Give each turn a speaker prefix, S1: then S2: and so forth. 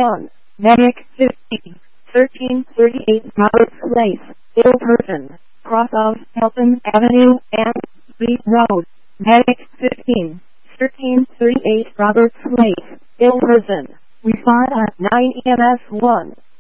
S1: 1. Medic 15, 1338 Roberts Place, ill person, cross of Elton Avenue and Beach Road. Medic 15, 1338 Roberts Place, ill person. Respond at 9 EMS 1.